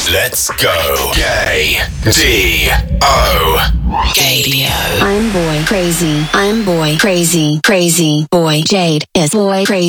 Let's go. Gay D-O. Gadio. I'm boy crazy. I'm boy crazy. Crazy boy. Jade is boy crazy.